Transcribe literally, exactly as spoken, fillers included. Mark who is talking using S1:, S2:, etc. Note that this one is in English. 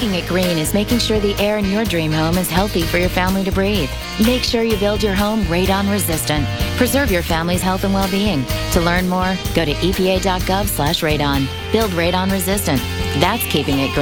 S1: Keeping it green is making sure the air in your dream home is healthy for your family to breathe. Make sure you build your home radon resistant. Preserve your family's health and well-being. To learn more, go to E P A dot gov slash radon. Build radon resistant. That's keeping it green.